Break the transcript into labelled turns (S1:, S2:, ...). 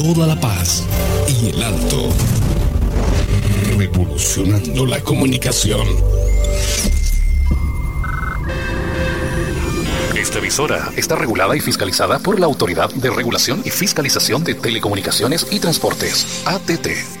S1: toda la paz y el alto. Revolucionando la comunicación. Esta emisora está regulada y fiscalizada por la Autoridad de Regulación y Fiscalización de Telecomunicaciones y Transportes, ATT.